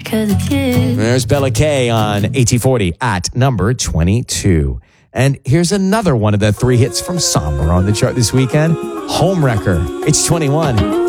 because it's you. There's Bella K on AT40 at number 22. And here's another one of the three hits from Somber on the chart this weekend. Homewrecker. It's 21.